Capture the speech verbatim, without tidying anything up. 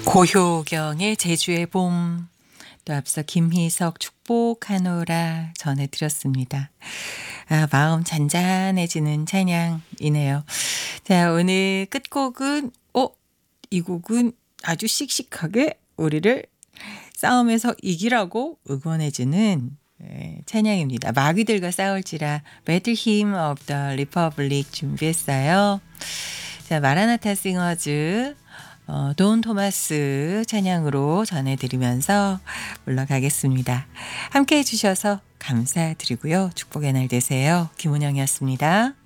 고효경의 제주의 봄, 또 앞서 김희석 축복하노라 전해드렸습니다. 아, 마음 잔잔해지는 찬양이네요. 자, 오늘 끝곡은 어? 이 곡은 아주 씩씩하게 우리를 싸움에서 이기라고 응원해주는 예, 찬양입니다. 마귀들과 싸울지라 Battle Hymn of the Republic 준비했어요. 자, 마라나타 싱어즈 어, 돈 토마스 찬양으로 전해드리면서 물러가겠습니다. 함께 해주셔서 감사드리고요. 축복의 날 되세요. 김은영이었습니다.